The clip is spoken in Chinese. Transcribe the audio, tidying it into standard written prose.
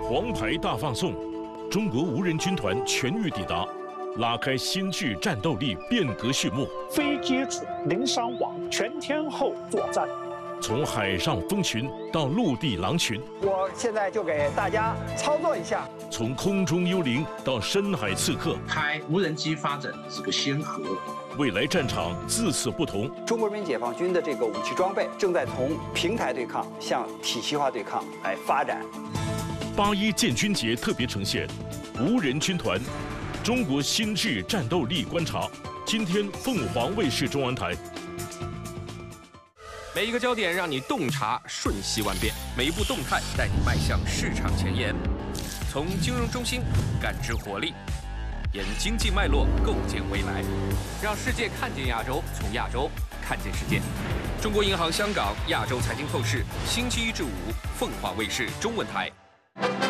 王牌大放送，中国无人军团全域抵达，拉开新巨战斗力变革序幕。 非基础零伤亡，全天候作战。 从海上蜂群到陆地狼群， 我现在就给大家操作一下。 从空中幽灵到深海刺客， 开无人机发展是个先河。 未来战场自此不同。 中国人民解放军的这个武器装备正在从平台对抗向体系化对抗来发展。 8·1建军节特别呈现无人军团，中国新智战斗力观察。今天凤凰卫视中文台。 每一个焦点让你洞察瞬息万变，每一步动态带你迈向市场前沿。从金融中心感知活力，沿经济脉络构建未来，让世界看见亚洲，从亚洲看见世界。中国银行香港亚洲财经透视，星期1至5，凤凰卫视中文台。